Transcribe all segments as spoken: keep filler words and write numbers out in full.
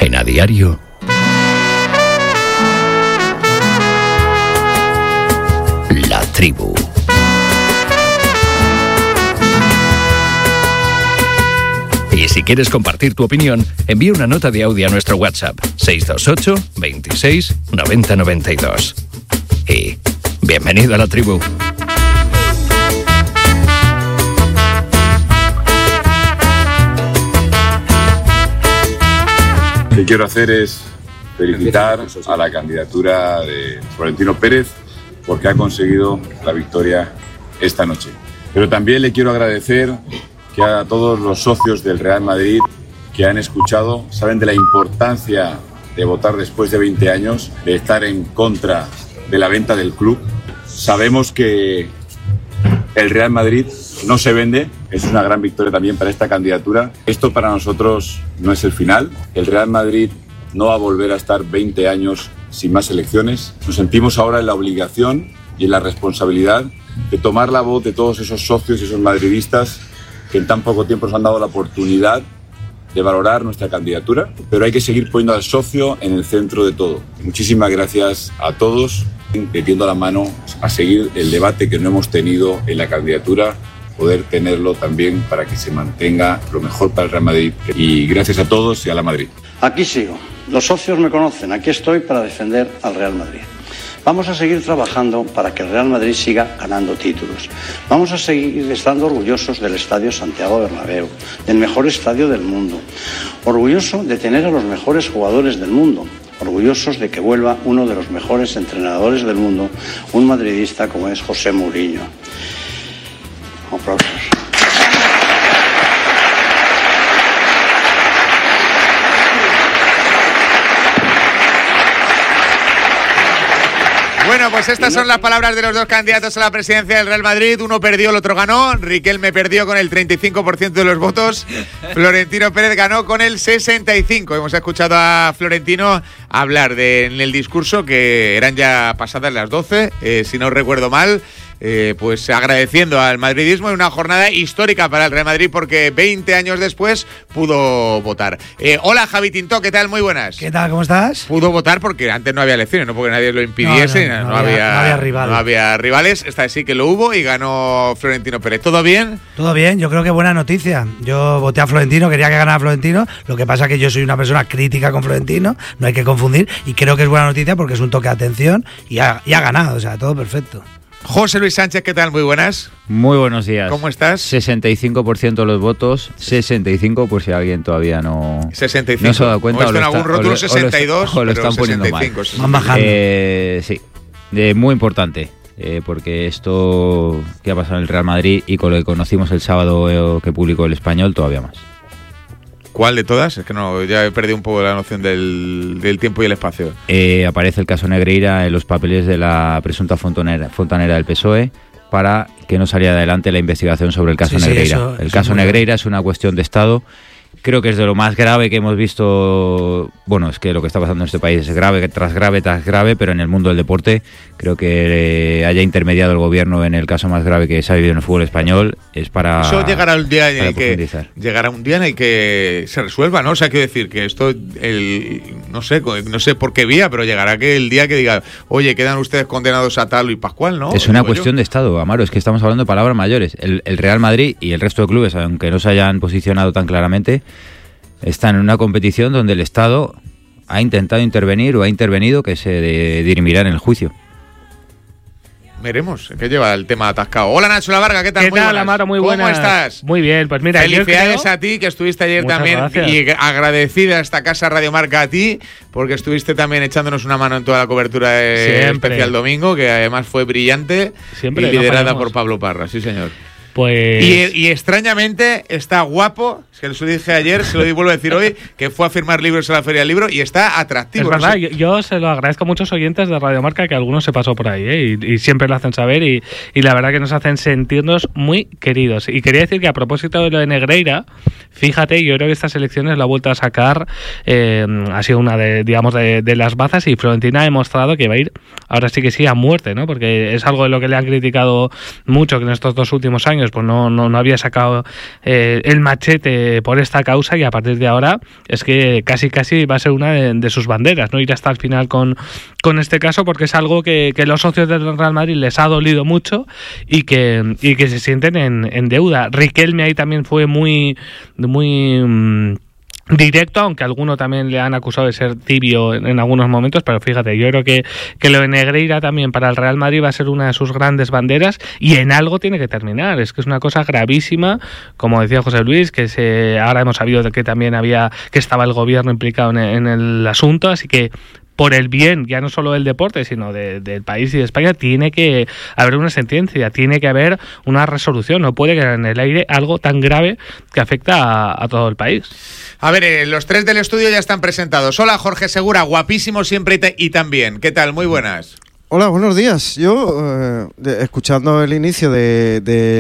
En A Diario, La Tribu. Y si quieres compartir tu opinión, envía una nota de audio a nuestro WhatsApp seis dos ocho, veintiséis, noventa, noventa y dos. Y bienvenido a La Tribu. Lo que quiero hacer es felicitar a la candidatura de Florentino Pérez porque ha conseguido la victoria esta noche. Pero también le quiero agradecer que a todos los socios del Real Madrid que han escuchado, saben de la importancia de votar después de veinte años, de estar en contra de la venta del club. Sabemos que el Real Madrid no se vende, es una gran victoria también para esta candidatura. Esto para nosotros no es el final. El Real Madrid no va a volver a estar veinte años sin más elecciones. Nos sentimos ahora en la obligación y en la responsabilidad de tomar la voz de todos esos socios y esos madridistas que en tan poco tiempo nos han dado la oportunidad de valorar nuestra candidatura, pero hay que seguir poniendo al socio en el centro de todo. Muchísimas gracias a todos, metiendo la mano a seguir el debate que no hemos tenido en la candidatura, poder tenerlo también para que se mantenga lo mejor para el Real Madrid. Y gracias a todos y a la Madrid. Aquí sigo. Los socios me conocen. Aquí estoy para defender al Real Madrid. Vamos a seguir trabajando para que el Real Madrid siga ganando títulos. Vamos a seguir estando orgullosos del Estadio Santiago Bernabéu, del mejor estadio del mundo. Orgulloso de tener a los mejores jugadores del mundo. Orgullosos de que vuelva uno de los mejores entrenadores del mundo, un madridista como es José Mourinho. Aplausos. Bueno, pues estas son las palabras de los dos candidatos a la presidencia del Real Madrid. Uno perdió, el otro ganó. Riquelme perdió con el treinta y cinco por ciento de los votos. Florentino Pérez ganó con el sesenta y cinco por ciento. Hemos escuchado a Florentino hablar de, en el discurso, que eran ya pasadas las doce, eh, si no recuerdo mal. Eh, pues agradeciendo al madridismo en una jornada histórica para el Real Madrid porque veinte años después pudo votar. Eh, hola Javi Tintó, ¿qué tal? Muy buenas. ¿Qué tal? ¿Cómo estás? Pudo votar porque antes no había elecciones, no porque nadie lo impidiese, no, no, no, no, no, había, había, no había rivales. No había rivales, esta vez sí que lo hubo y ganó Florentino Pérez. ¿Todo bien? Todo bien, yo creo que buena noticia. Yo voté a Florentino, quería que ganara Florentino, lo que pasa es que yo soy una persona crítica con Florentino, no hay que confundir, y creo que es buena noticia porque es un toque de atención y ha, y ha ganado, o sea, todo perfecto. José Luis Sánchez, ¿qué tal? Muy buenas. Muy buenos días. ¿Cómo estás? sesenta y cinco por ciento de los votos, sesenta y cinco por si alguien todavía no, sesenta y cinco. no se ha dado cuenta. O esto en algún rótulo sesenta y dos, o lo pero están poniendo mal. Van bajando. Eh, sí, eh, muy importante, eh, porque esto que ha pasado en el Real Madrid y con lo que conocimos el sábado eh, que publicó El Español, todavía más. ¿Cuál de todas? Es que no, ya he perdido un poco la noción del, del tiempo y el espacio. Eh, aparece el caso Negreira en los papeles de la presunta fontanera, fontanera del P S O E para que no saliera adelante la investigación sobre el caso sí, Negreira. Sí, eso, el eso caso es Negreira es una cuestión de Estado. Creo que es de lo más grave que hemos visto. Bueno, es que lo que está pasando en este país es grave tras grave tras grave, pero en el mundo del deporte creo que eh, haya intermediado el gobierno en el caso más grave que se ha vivido en el fútbol español es para. Eso llegará un día en el que llegará un día en el que se resuelva, ¿no? O sea, quiero decir que esto, el, no sé, no sé por qué vía, pero llegará que el día que diga, oye, quedan ustedes condenados a tal y Pascual, ¿no? Es una cuestión yo. de Estado, Amaro. Es que estamos hablando de palabras mayores. El, el Real Madrid y el resto de clubes, aunque no se hayan posicionado tan claramente, están en una competición donde el Estado ha intentado intervenir o ha intervenido que se de, dirimirá en el juicio. Veremos, ¿qué lleva el tema atascado? Hola Nacho Lavarga, ¿qué tal? ¿Qué muy tal, buenas. Amaro? Muy buenas. ¿Cómo estás? Muy bien, pues mira, felicidades creo... a ti, que estuviste ayer Muchas también gracias. Y agradecida a esta casa Radio Marca a ti, porque estuviste también echándonos una mano en toda la cobertura de Especial Domingo, que además fue brillante. Siempre, y liderada no por Pablo Parra, sí señor. Pues... Y, y extrañamente está guapo, se lo dije ayer, se lo vuelvo a decir hoy, que fue a firmar libros a la Feria del Libro y está atractivo. Es verdad, no sé. yo, yo se lo agradezco a muchos oyentes de Radio Marca, que algunos se pasó por ahí, ¿eh? y, y siempre lo hacen saber y, y la verdad que nos hacen sentirnos muy queridos. Y quería decir que a propósito de lo de Negreira, fíjate, yo creo que estas elecciones la ha vuelto a sacar, eh, ha sido una de, digamos, de, de las bazas, y Florentina ha demostrado que va a ir, ahora sí que sí, a muerte, ¿no? Porque es algo de lo que le han criticado mucho, que en estos dos últimos años pues no, no, no había sacado eh, el machete por esta causa, y a partir de ahora es que casi casi va a ser una de, de sus banderas, ¿no? Ir hasta el final con, con este caso, porque es algo que, que los socios del Real Madrid les ha dolido mucho y que, y que se sienten en, en deuda. Riquelme ahí también fue muy, muy mmm, directo, aunque alguno también le han acusado de ser tibio en, en algunos momentos, pero fíjate, yo creo que, que lo de Negreira también para el Real Madrid va a ser una de sus grandes banderas, y en algo tiene que terminar. Es que es una cosa gravísima, como decía José Luis, que se, ahora hemos sabido de que también había, que estaba el gobierno implicado en, en el asunto, así que por el bien, ya no solo del deporte, sino de, del país y de España, tiene que haber una sentencia, tiene que haber una resolución. No puede quedar en el aire algo tan grave que afecta a, a todo el país. A ver, eh, los tres del estudio ya están presentados. Hola, Jorge Segura, guapísimo siempre y, te, y también. ¿Qué tal? Muy buenas. Hola, buenos días. Yo, eh, de, escuchando el inicio de,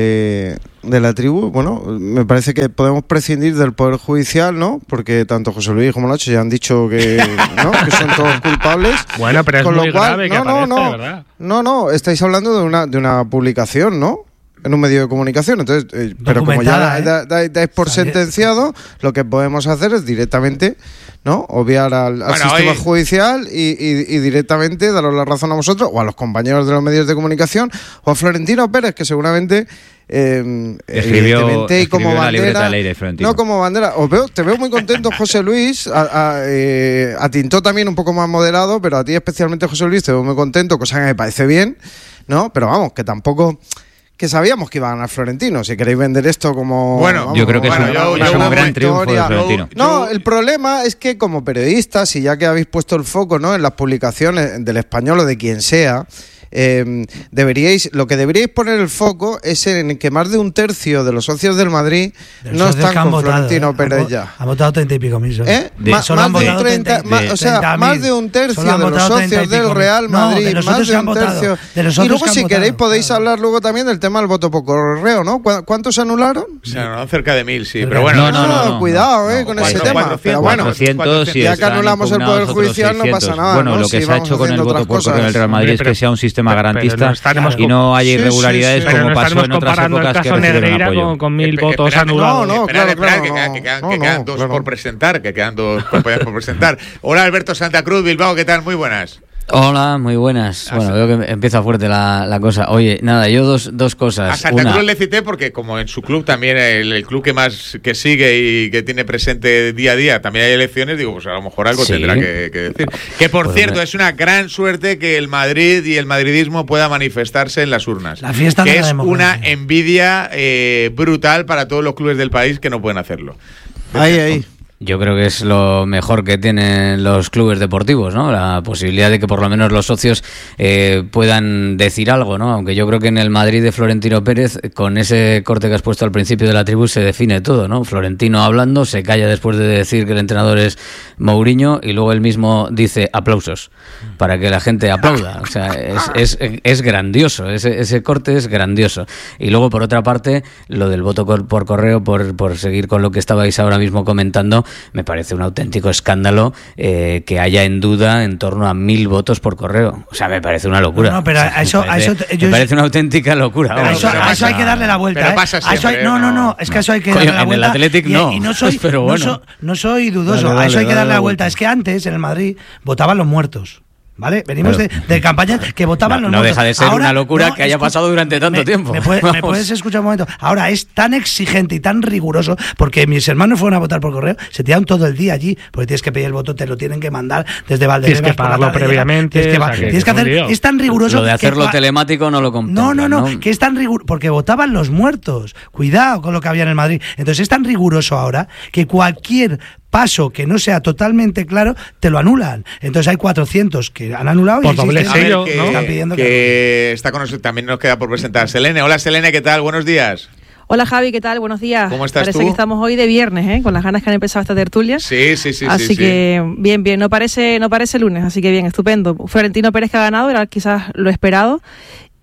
de, de la tribu, bueno, me parece que podemos prescindir del Poder Judicial, ¿no? Porque tanto José Luis como Nacho ya han dicho que, ¿no? que son todos culpables. Bueno, pero es Con muy lo cual, grave que no, aparezca, no, no, ¿verdad? No, no, estáis hablando de una, de una publicación, ¿no? En un medio de comunicación, entonces, eh, pero como ya ¿eh? da, da, dais por sentenciado, lo que podemos hacer es directamente, ¿no? Obviar al, al bueno, sistema hoy... judicial y, y, y directamente daros la razón a vosotros o a los compañeros de los medios de comunicación o a Florentino Pérez, que seguramente eh, escribió, y como la bandera, ley de Florentino. No como bandera. Os veo, te veo muy contento, José Luis. A, a, eh, a Tintó también un poco más moderado, pero a ti especialmente, José Luis, te veo muy contento, cosa que me parece bien, ¿no? Pero vamos, que tampoco... que sabíamos que iba a ganar Florentino. Si queréis vender esto como... Bueno, vamos, yo creo que bueno, es un, yo, una, yo, un yo, gran triunfo de Florentino. No, el problema es que como periodistas, y ya que habéis puesto el foco, ¿no?, en las publicaciones del Español o de quien sea, eh, deberíais, lo que deberíais poner el foco es en que más de un tercio de los socios del Madrid de no están con votado, Florentino eh. Pérez ya. Ha votado treinta y pico mil. ¿Eh? De, más, más, de treinta, más, o sea, más de un tercio de los socios del Real Madrid, no, de más de un tercio. De los y luego, si queréis, votado, podéis claro. hablar luego también del tema del voto por correo, ¿no? ¿Cuántos se anularon? Se anularon cerca de mil, sí, pero bueno. No, no, no, no cuidado, eh, no, con ese tema. Pero bueno, cuatrocientos, ya que anulamos el Poder Judicial, no pasa nada. Bueno, lo que se ha hecho con el voto por correo en el Real Madrid es que sea un sistema garantista y no haya irregularidades sí, sí, sí. como pasó en otras épocas que recibieron apoyo. Con, con mil Espe votos anulados. No, no, claro, claro, que, que, que, quedan, no, que quedan no, dos claro. por presentar, que quedan dos campañas por presentar. Hola, Alberto Santa Cruz, Bilbao, ¿qué tal? Muy buenas. Hola, muy buenas. Bueno, veo que empieza fuerte la, la cosa. Oye, nada, yo dos, dos cosas. A Santa Una... Cruz le cité porque como en su club también, el, el club que más que sigue y que tiene presente día a día, también hay elecciones, digo, pues a lo mejor algo sí. tendrá que, que decir. Que por pues cierto, me... es una gran suerte que el Madrid y el madridismo pueda manifestarse en las urnas. La fiesta que de es la una envidia eh, brutal para todos los clubes del país que no pueden hacerlo. Ahí, ahí. Yo creo que es lo mejor que tienen los clubes deportivos, ¿no? La posibilidad de que por lo menos los socios eh, puedan decir algo, ¿no? Aunque yo creo que en el Madrid de Florentino Pérez, con ese corte que has puesto al principio de la tribu, se define todo, ¿no? Florentino hablando, se calla después de decir que el entrenador es Mourinho y luego él mismo dice aplausos para que la gente aplauda. O sea, es, es, es grandioso, ese, ese corte es grandioso. Y luego, por otra parte, lo del voto por correo, por, por seguir con lo que estabais ahora mismo comentando, me parece un auténtico escándalo eh, que haya en duda en torno a mil votos por correo. O sea, me parece una locura. No, no pero o sea, a eso, me parece, a eso, me parece una auténtica locura. Pero a eso, a eso hay que darle la vuelta. Pero ¿eh? pasa siempre, eso hay, no, no, no, es que a eso hay que Coño, darle la vuelta. En el Athletic no. Y, y no soy, pero bueno. no, so, no soy dudoso. Dale, dale, a eso hay que dale darle la la vuelta. vuelta. Es que antes en el Madrid votaban los muertos. ¿Vale? Venimos claro. de, de campañas que votaban no, los no muertos. deja de ser Ahora, una locura no, que haya escu- pasado durante tanto me, tiempo. Me, puede, ¿Me puedes escuchar un momento? Ahora es tan exigente y tan riguroso porque mis hermanos fueron a votar por correo, se tiran todo el día allí porque tienes que pedir el voto, te lo tienen que mandar desde Valdebebas. Tienes que pagarlo previamente. Tienes que, o sea, que, tienes que hacer. Es tan riguroso. Lo de hacerlo que, telemático no lo contemplan. No, no, no, no, que es tan riguroso porque votaban los muertos. Cuidado con lo que había en el Madrid. Entonces es tan riguroso ahora que cualquier paso que no sea totalmente claro, te lo anulan. Entonces hay cuatrocientos que han anulado por y doble sello, que, ¿no? Están pidiendo que, que... está con nosotros, también nos queda por presentar Selene. Hola Selene, ¿qué tal? Buenos días. Hola Javi, ¿qué tal? Buenos días. ¿Cómo estás Parece tú? que estamos hoy de viernes, ¿eh? Con las ganas que han empezado esta tertulia. Sí, sí, sí. Así sí, que sí. bien, bien. No parece, no parece lunes, así que bien, estupendo. Florentino Pérez que ha ganado, era quizás lo esperado.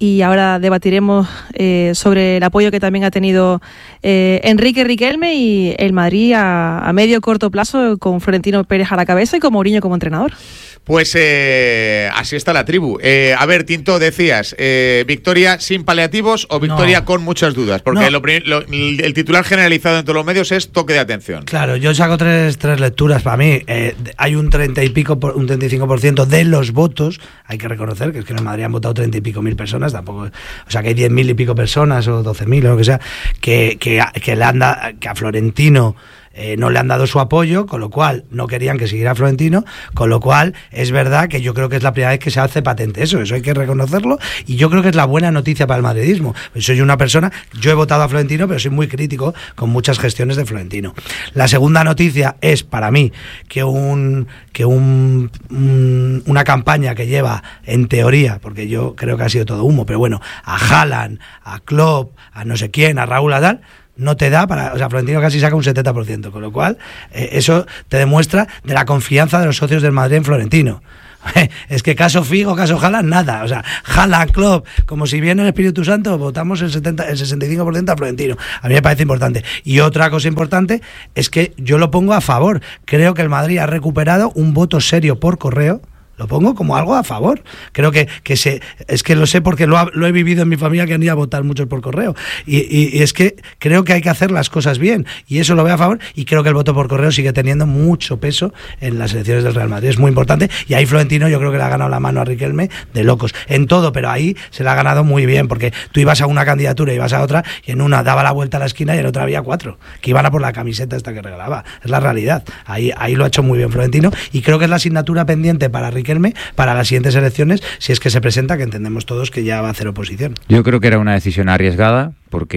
y ahora debatiremos eh, sobre el apoyo que también ha tenido eh, Enrique Riquelme y el Madrid a, a medio corto plazo con Florentino Pérez a la cabeza y con Mourinho como entrenador. Pues eh, así está la tribu. Eh, a ver, Tinto, decías, eh, ¿victoria sin paliativos o victoria No. con muchas dudas? Porque No. lo, lo, el titular generalizado en todos los medios es toque de atención. Claro, yo saco tres, tres lecturas para mí. Eh, hay un treinta y pico, por, un treinta y cinco por ciento de los votos. Hay que reconocer que es que en el Madrid han votado treinta y pico mil personas, tampoco, o sea que hay diez mil y pico personas o doce mil o lo que sea, que, que, que le han da, que a Florentino Eh, no le han dado su apoyo, con lo cual no querían que siguiera Florentino, con lo cual es verdad que yo creo que es la primera vez que se hace patente eso, eso hay que reconocerlo, y yo creo que es la buena noticia para el madridismo. Soy una persona, yo he votado a Florentino, pero soy muy crítico con muchas gestiones de Florentino. La segunda noticia es para mí que un que un, un una campaña que lleva, en teoría, porque yo creo que ha sido todo humo, pero bueno, a Haaland, a Klopp, a no sé quién, a Raúl, a tal, no te da para, o sea, Florentino casi saca un setenta por ciento, con lo cual eh, eso te demuestra de la confianza de los socios del Madrid en Florentino. Es que caso Figo, caso Haaland, nada, o sea, Haaland, Klopp, como si viene el Espíritu Santo, votamos el setenta, el sesenta y cinco por ciento a Florentino. A mí me parece importante. Y otra cosa importante es que yo lo pongo a favor. Creo que el Madrid ha recuperado un voto serio por correo. Lo pongo como algo a favor. Creo que, que se, es que lo sé porque lo, ha, lo he vivido en mi familia, que han ido a votar muchos por correo. Y, y, y es que creo que hay que hacer las cosas bien. Y eso lo veo a favor. Y creo que el voto por correo sigue teniendo mucho peso en las elecciones del Real Madrid. Es muy importante. Y ahí Florentino yo creo que le ha ganado la mano a Riquelme de locos. En todo, pero ahí se le ha ganado muy bien. Porque tú ibas a una candidatura y ibas a otra, y en una daba la vuelta a la esquina y en otra había cuatro que iban a por la camiseta esta que regalaba. Es la realidad. Ahí, ahí lo ha hecho muy bien Florentino. Y creo que es la asignatura pendiente para Riquelme para las siguientes elecciones, si es que se presenta, que entendemos todos que ya va a hacer oposición. Yo creo que era una decisión arriesgada,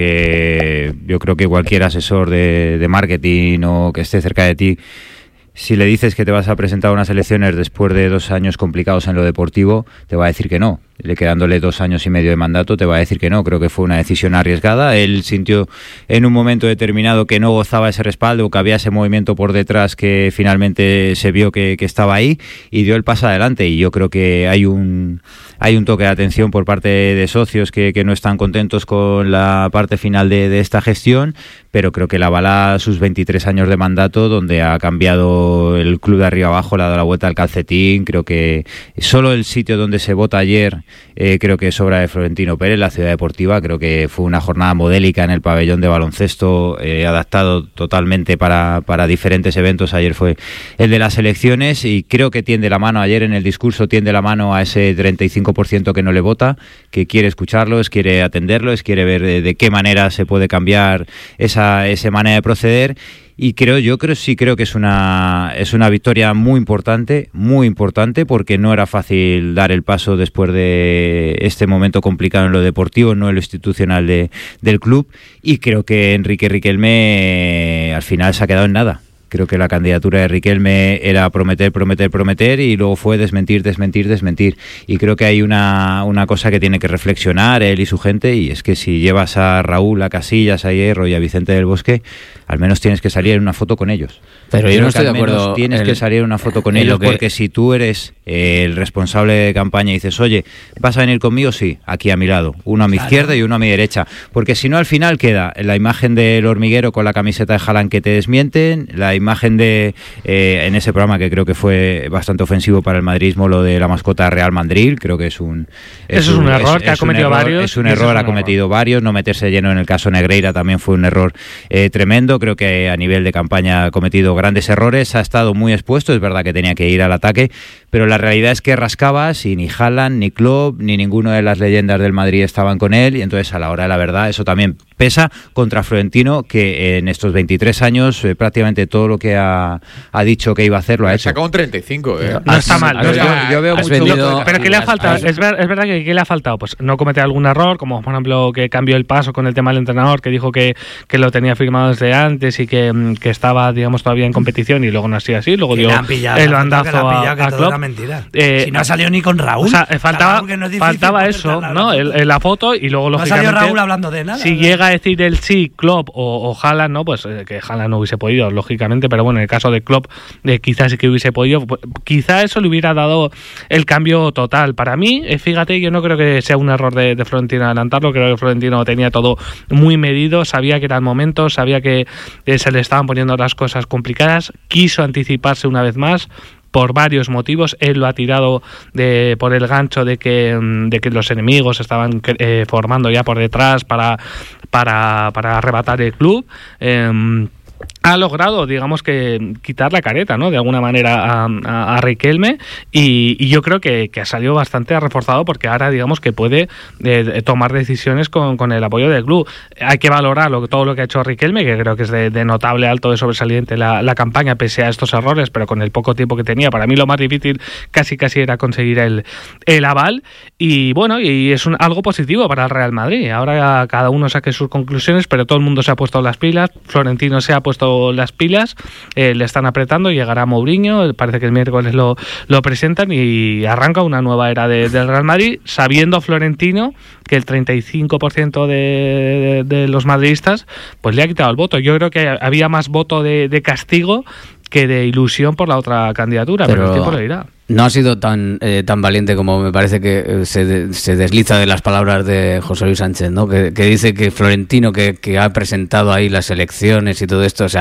porque yo creo que cualquier asesor de, de marketing o que esté cerca de ti, si le dices que te vas a presentar a unas elecciones después de dos años complicados en lo deportivo, te va a decir que no. Le quedándole dos años y medio de mandato, te va a decir que no. Creo que fue una decisión arriesgada. Él sintió en un momento determinado que no gozaba ese respaldo, que había ese movimiento por detrás que finalmente se vio que, que estaba ahí, y dio el paso adelante. Y yo creo que hay un hay un toque de atención por parte de socios que, que no están contentos con la parte final de, de esta gestión, pero creo que la avala sus veintitrés años de mandato, donde ha cambiado el club de arriba abajo, le ha dado la vuelta al calcetín. Creo que solo el sitio donde se vota ayer, eh, creo que es obra de Florentino Pérez, la Ciudad Deportiva. Creo que fue una jornada modélica en el pabellón de baloncesto, eh, adaptado totalmente para, para diferentes eventos. Ayer fue el de las elecciones, y creo que tiende la mano, ayer en el discurso tiende la mano a ese treinta y cinco por ciento que no le vota, que quiere escucharlo, es quiere atenderlo, es quiere ver de, de qué manera se puede cambiar esa, esa manera de proceder. Y creo, yo creo sí creo que es una es una victoria muy importante, muy importante, porque no era fácil dar el paso después de este momento complicado en lo deportivo, no en lo institucional de, del club. Y creo que Enrique Riquelme eh, al final se ha quedado en nada. Creo que la candidatura de Riquelme era prometer, prometer, prometer, y luego fue desmentir, desmentir, desmentir. Y creo que hay una, una cosa que tiene que reflexionar él y su gente, y es que si llevas a Raúl, a Casillas, a Hierro y a Vicente del Bosque, al menos tienes que salir en una foto con ellos. Pero yo no estoy de acuerdo. Tienes el, que salir en una foto con ellos, que... porque si tú eres eh, el responsable de campaña y dices, oye, ¿vas a venir conmigo? Sí, aquí a mi lado, uno a mi claro. izquierda y uno a mi derecha. Porque si no, al final queda la imagen del hormiguero con la camiseta de Haaland que te desmienten, la imagen de, eh, en ese programa que creo que fue bastante ofensivo para el madridismo, lo de la mascota de Real Madrid. Creo que es un... Es Eso es un, un error es, que ha cometido error, varios. Es un error, ha cometido error. varios. No meterse lleno en el caso Negreira también fue un error eh, tremendo. Creo que a nivel de campaña ha cometido grandes errores, ha estado muy expuesto, es verdad que tenía que ir al ataque, pero la realidad es que rascabas y ni Haaland, ni Klopp, ni ninguna de las leyendas del Madrid estaban con él, y entonces a la hora de la verdad eso también pesa contra Florentino, que en estos veintitrés años eh, prácticamente todo lo que ha, ha dicho que iba a hacer lo ha hecho. Sacó un treinta y cinco, eh. No está mal. No está, yo, yo veo mucho vendido, pero ¿qué le ha faltado? Es, ver, es verdad que ¿qué le ha faltado? Pues no cometer algún error, como por ejemplo que cambió el paso con el tema del entrenador, que dijo que, que lo tenía firmado desde antes y que, que estaba, digamos, todavía en competición, y luego no ha sido así, luego dio el bandazo a, a Klopp. Eh, si no ha salido ni con Raúl. O sea, faltaba, no faltaba eso, ¿no? El, el, la foto, y luego no lógicamente... No ha salido Raúl hablando de nada. Si ¿verdad? Llega a decir el sí, Klopp o, o Haaland, ¿no? Pues eh, que Haaland no hubiese podido, lógicamente, perfectamente, pero bueno, en el caso de Klopp eh, quizás sí que hubiese podido, quizá eso le hubiera dado el cambio total. Para mí, eh, fíjate, yo no creo que sea un error de, de Florentino adelantarlo, creo que Florentino tenía todo muy medido, sabía que era el momento, sabía que eh, se le estaban poniendo las cosas complicadas, quiso anticiparse una vez más, por varios motivos. Él lo ha tirado de, por el gancho de que, de que los enemigos estaban eh, formando ya por detrás para, para, para arrebatar el club. Eh, ha logrado, digamos que, quitar la careta, ¿no?, de alguna manera a, a, a Riquelme, y, y yo creo que, que ha salido bastante reforzado, porque ahora, digamos, que puede eh, tomar decisiones con, con el apoyo del club. Hay que valorar lo, todo lo que ha hecho Riquelme, que creo que es de, de notable, alto, de sobresaliente la, la campaña, pese a estos errores, pero con el poco tiempo que tenía. Para mí lo más difícil casi casi era conseguir el, el aval, y bueno, y es un, algo positivo para el Real Madrid. Ahora cada uno saque sus conclusiones, pero todo el mundo se ha puesto las pilas. Florentino se ha puesto las pilas, eh, le están apretando, llegará Mourinho, parece que el miércoles lo, lo presentan y arranca una nueva era de, del Real Madrid, sabiendo Florentino que el treinta y cinco por ciento de, de, de los madridistas pues le ha quitado el voto. Yo creo que había más voto de, de castigo que de ilusión por la otra candidatura, pero, pero el tiempo lo dirá. No ha sido tan eh, tan valiente como me parece que eh, se, de, se desliza de las palabras de José Luis Sánchez, ¿no? Que, que dice que Florentino, que, que ha presentado ahí las elecciones y todo esto, o sea,